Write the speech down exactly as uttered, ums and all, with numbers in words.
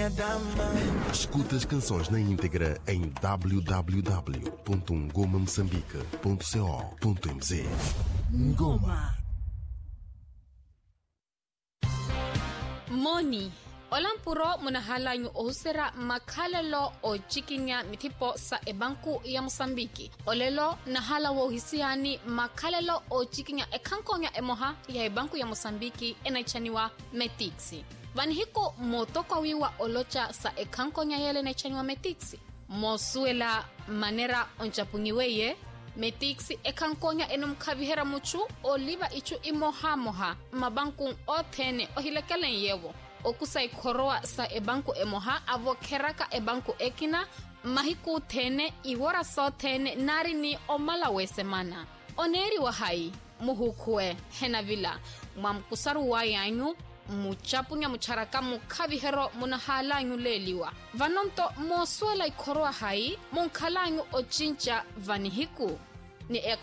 minha dama. Escuta as canções na íntegra em w w w ponto ngoma moçambique ponto co ponto m z. Ngoma. Moni Olampuro munahalanyu ohusera makalelo o chikinya mitipo sa ebanku ya Mosambiki. Olelo nahala wo hisiani makalelo o chikinya ekankonya emoha ya ebanku ya Mosambiki enaichaniwa Metixi. Vanhiko motoko wiwa olocha sa ekankonya yele naichaniwa Metixi. Mosuela manera onchapungiweye Metixi ekankonya enumkavihera muchu oliva ichu imoha moha mabanku othene ohilekelen yewo. Okusai koroa sa ebanku emoha avokeraka ebanku ekina mahiku tene iwora so tene narini omalawe semana. Oneri wahai muhukue henavila mwamkusaru wayanyu muchapunya mucharaka mukavihero munahalanyu leliwa. Vanonto mosuela ikoroa hai munkalanyu ochincha vanihiku ni